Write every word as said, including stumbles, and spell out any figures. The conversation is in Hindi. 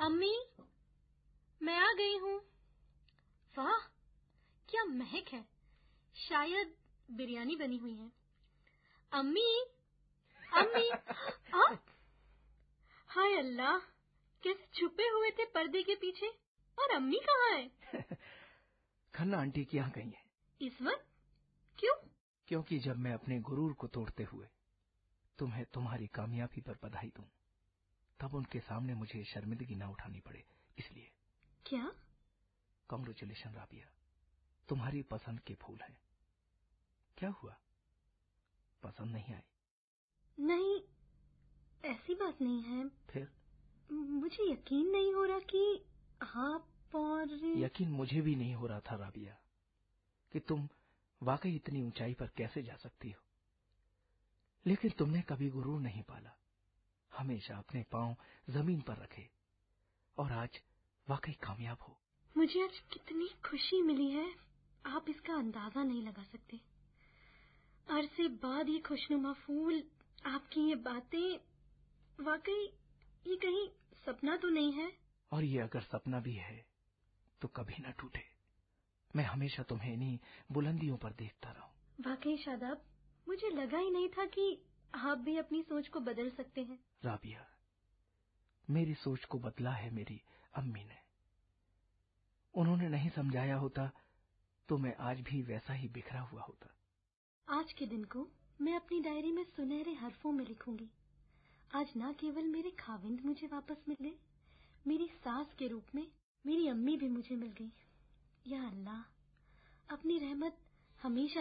अम्मी, मैं आ गई हूँ। वाह, क्या महक है। शायद बिरयानी बनी हुई है। अम्मी, अम्मी, आप? हाय अल्लाह, कैसे छुपे हुए थे पर्दे के पीछे। और अम्मी कहाँ है? खन्ना आंटी की यहाँ गई है। इस वक्त? क्यों? क्योंकि जब मैं अपने गुरूर को तोड़ते हुए तुम्हें तुम्हारी कामयाबी पर बधाई दूं, तब उनके सामने मुझे शर्मिंदगी न उठानी पड़े, इसलिए। क्या? कांग्रेचुलेशन राबिया, तुम्हारी पसंद के फूल हैं। क्या हुआ, पसंद नहीं आए? नहीं, ऐसी बात नहीं है। फिर? मुझे यकीन नहीं हो रहा कि आप और... यकीन मुझे भी नहीं हो रहा था राबिया कि तुम वाकई इतनी ऊंचाई पर कैसे जा सकती हो। लेकिन तुमने कभी गुरूर नहीं पाला, हमेशा अपने पांव जमीन पर रखे और आज वाकई कामयाब हो। मुझे आज कितनी खुशी मिली है, आप इसका अंदाजा नहीं लगा सकते। अरसे बाद ये खुशनुमा फूल, आपकी ये बातें, वाकई ये कहीं सपना तो नहीं है? और ये अगर सपना भी है तो कभी न टूटे। मैं हमेशा तुम्हें इन्हीं बुलंदियों पर देखता रहूं। वाकई शादाब, मुझे लगा ही नहीं था कि आप भी अपनी सोच को बदल सकते हैं। राबिया, मेरी सोच को बदला है मेरी अम्मी ने। उन्होंने नहीं समझाया होता तो मैं आज भी वैसा ही बिखरा हुआ होता। आज के दिन को मैं अपनी डायरी में सुनहरे हरफों में लिखूंगी। आज न केवल मेरे खाविंद मुझे वापस मिले, मेरी सास के रूप में मेरी अम्मी भी मुझे मिल गई। या अल्लाह, अपनी रहमत हमेशा